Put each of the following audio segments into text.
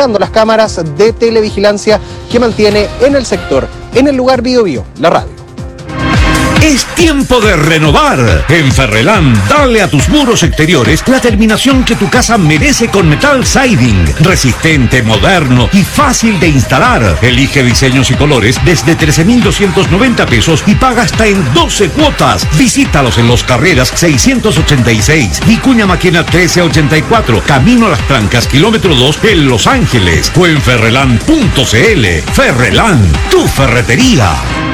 utilizando las cámaras de televigilancia que mantiene en el sector, en el lugar Bío Bío, la radio. Es tiempo de renovar. En Ferrelán, dale a tus muros exteriores la terminación que tu casa merece con metal siding. Resistente, moderno y fácil de instalar. Elige diseños y colores desde 13,290 pesos y paga hasta en 12 cuotas. Visítalos en Los Carreras 686, Vicuña Maquena 1384, Camino a las Trancas, kilómetro 2 en Los Ángeles. O en ferrelán.cl. Ferrelán, tu ferretería.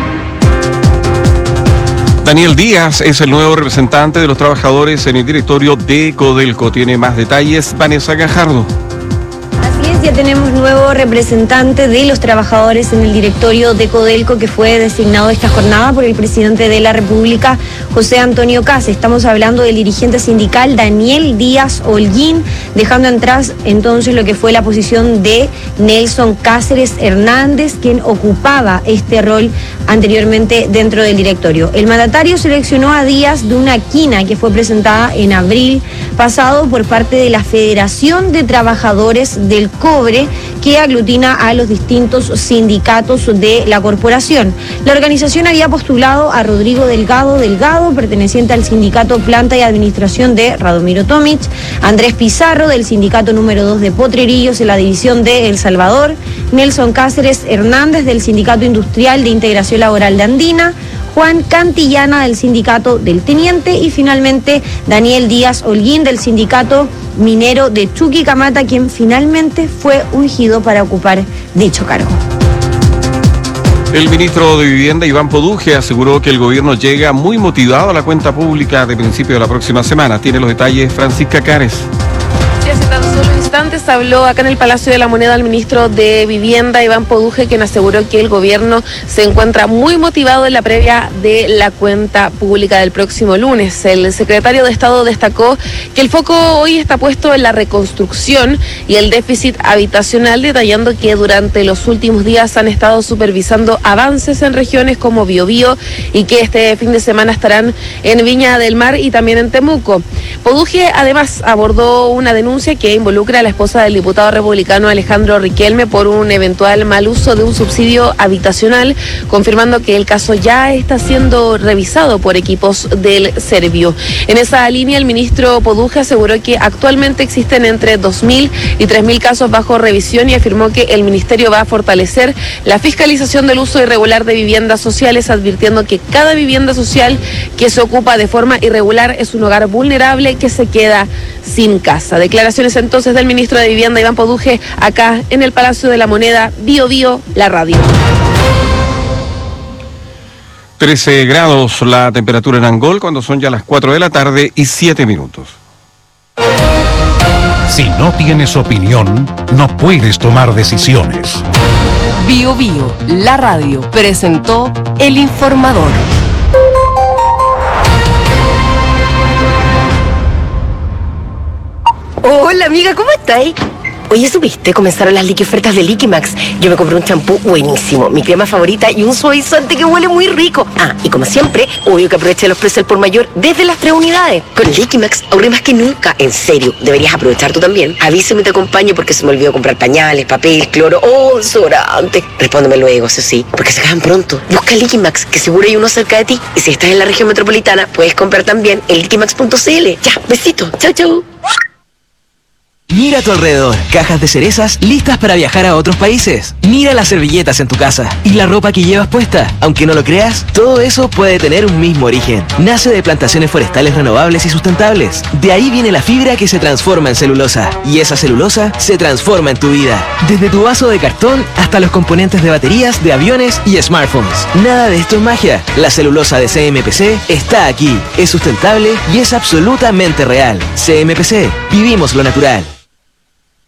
Daniel Díaz es el nuevo representante de los trabajadores en el directorio de Codelco. Tiene más detalles Vanessa Gajardo. Así es, ya tenemos nuevo representante de los trabajadores en el directorio de Codelco, que fue designado esta jornada por el presidente de la República, José Antonio Kast. Estamos hablando del dirigente sindical Daniel Díaz Holguín, dejando atrás entonces lo que fue la posición de Nelson Cáceres Hernández, quien ocupaba este rol anteriormente dentro del directorio. El mandatario seleccionó a Díaz de una quina que fue presentada en abril pasado por parte de la Federación de Trabajadores del Cobre, que aglutina a los distintos sindicatos de la corporación. La organización había postulado a Rodrigo Delgado, perteneciente al sindicato Planta y Administración de Radomiro Tomic, Andrés Pizarro, del sindicato número 2 de Potrerillos en la división de El Salvador, Nelson Cáceres Hernández, del sindicato industrial de Integración Laboral de Andina, Juan Cantillana, del sindicato del Teniente, y finalmente Daniel Díaz Holguín, del sindicato minero de Chuquicamata, quien finalmente fue ungido para ocupar dicho cargo. El ministro de Vivienda, Iván Poduje, aseguró que el gobierno llega muy motivado a la cuenta pública de principio de la próxima semana. Tiene los detalles Francisca Cares. Hace tan solo instantes habló acá en el Palacio de la Moneda el ministro de Vivienda, Iván Poduje, quien aseguró que el gobierno se encuentra muy motivado en la previa de la cuenta pública del próximo lunes. El secretario de Estado destacó que el foco hoy está puesto en la reconstrucción y el déficit habitacional, detallando que durante los últimos días han estado supervisando avances en regiones como Biobío y que este fin de semana estarán en Viña del Mar y también en Temuco. Poduje además abordó una denuncia que involucra a la esposa del diputado republicano Alejandro Riquelme por un eventual mal uso de un subsidio habitacional, confirmando que el caso ya está siendo revisado por equipos del Servio. En esa línea, el ministro Poduje aseguró que actualmente existen entre 2.000 y 3.000 casos bajo revisión y afirmó que el ministerio va a fortalecer la fiscalización del uso irregular de viviendas sociales, advirtiendo que cada vivienda social que se ocupa de forma irregular es un hogar vulnerable que se queda sin casa. Declaraciones entonces del ministro de Vivienda, Iván Poduje, acá en el Palacio de la Moneda, Bío Bío, la radio. 13 grados la temperatura en Angol cuando son ya las 4 de la tarde y 7 minutos. Si no tienes opinión, no puedes tomar decisiones. Bío Bío, la radio, presentó El Informador. Hola amiga, ¿cómo estáis? Oye, ¿supiste? Comenzaron las liquiofertas de Liquimax. Yo me compré un champú buenísimo, mi crema favorita y un suavizante que huele muy rico. Ah, y como siempre, obvio que aproveché los precios al por mayor desde las 3 unidades. Con Liquimax ahorré más que nunca. En serio, deberías aprovechar tú también. Avísame y te acompaño porque se me olvidó comprar pañales, papel, cloro, desodorante. Respóndeme luego, eso sí, porque se acaban pronto. Busca Liquimax, que seguro hay uno cerca de ti. Y si estás en la región metropolitana, puedes comprar también en liquimax.cl. Ya, besito. Chau, chau. Mira a tu alrededor, cajas de cerezas listas para viajar a otros países. Mira las servilletas en tu casa y la ropa que llevas puesta. Aunque no lo creas, todo eso puede tener un mismo origen. Nace de plantaciones forestales renovables y sustentables. De ahí viene la fibra que se transforma en celulosa. Y esa celulosa se transforma en tu vida. Desde tu vaso de cartón hasta los componentes de baterías, de aviones y smartphones. Nada de esto es magia. La celulosa de CMPC está aquí. Es sustentable y es absolutamente real. CMPC, vivimos lo natural.